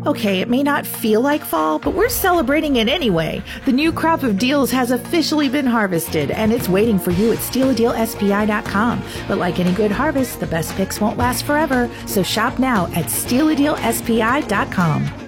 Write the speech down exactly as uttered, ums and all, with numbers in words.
Okay, it may not feel like fall, but we're celebrating it anyway. The new crop of deals has officially been harvested, and it's waiting for you at steal a deal S P I dot com. But like any good harvest, the best picks won't last forever, so shop now at steal a deal S P I dot com.